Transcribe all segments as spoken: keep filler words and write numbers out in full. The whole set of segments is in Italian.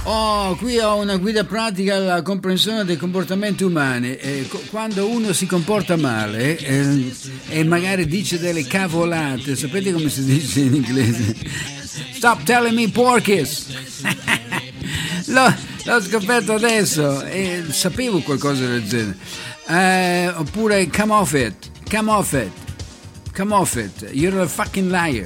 Oh, qui ho una guida pratica alla comprensione dei comportamenti umani. Eh, co- quando uno si comporta male eh, e magari dice delle cavolate, sapete come si dice in inglese? Stop telling me porkies! l'ho, l'ho scoperto adesso e sapevo qualcosa del genere. Eh, oppure come off it, come off it, come off it, you're a fucking liar.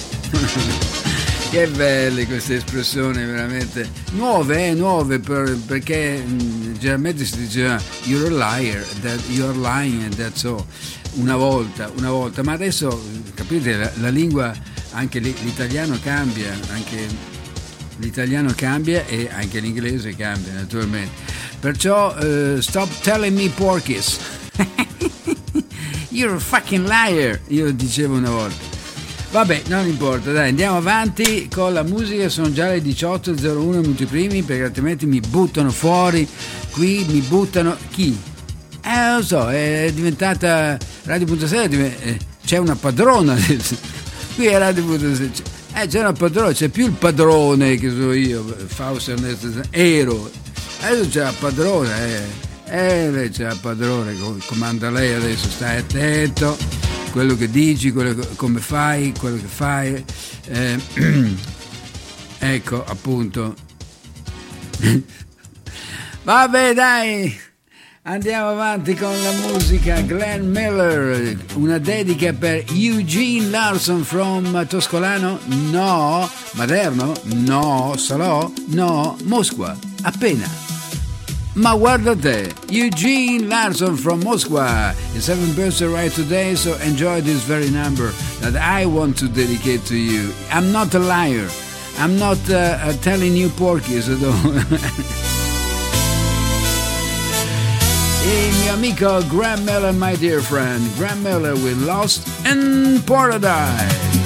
Che belle queste espressioni, veramente nuove, eh, nuove per, perché mh, generalmente si diceva you're a liar, that you're lying and that's all, una volta, una volta, ma adesso capite la, la lingua, anche l'italiano cambia, anche l'italiano cambia e anche l'inglese cambia naturalmente, perciò uh, stop telling me porkies. You're a fucking liar, io dicevo una volta. Vabbè, non importa, dai, andiamo avanti con la musica, sono già le diciotto e zero uno minuti primi, perché altrimenti mi buttano fuori, qui mi buttano, chi? Eh, lo so, è diventata Radio Punto sette, c'è una padrona, qui è Radio Punto sette, eh, c'è una padrona, c'è più il padrone che sono io, Fausto Ernesto Ero, adesso c'è la padrona, eh, eh, lei c'è la padrona, comanda lei adesso, stai attento. Quello che dici, quello che, come fai, quello che fai, eh, ecco appunto. Vabbè dai, andiamo avanti con la musica. Glenn Miller, una dedica per Eugene Larson from Toscolano? No. Maderno? No. Salò? No. Mosca? Appena. Ma guarda te, Eugene Larson from Moscow. It's seven birthday right today, so enjoy this very number that I want to dedicate to you. I'm not a liar. I'm not uh, uh, telling you porkies at all. Il mio amico Graham Miller, my dear friend. Graham Miller with Lost in Paradise.